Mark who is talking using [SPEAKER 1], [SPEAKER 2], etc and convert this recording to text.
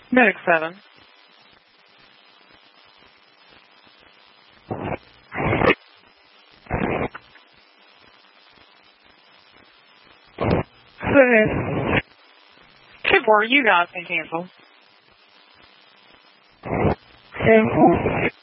[SPEAKER 1] Medic 7.
[SPEAKER 2] Good.
[SPEAKER 1] 2-4, you guys can cancel.
[SPEAKER 2] Cancel.